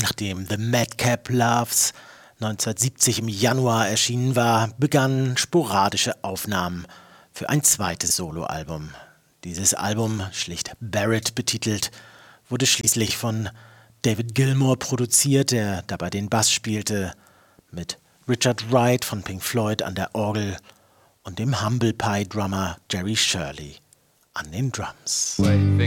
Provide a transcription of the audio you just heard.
Nachdem The Madcap Loves 1970 im Januar erschienen war, begannen sporadische Aufnahmen für ein zweites Soloalbum. Dieses Album, schlicht Barrett betitelt, wurde schließlich von David Gilmour produziert, der dabei den Bass spielte, mit Richard Wright von Pink Floyd an der Orgel und dem Humble Pie Drummer Jerry Shirley an den Drums.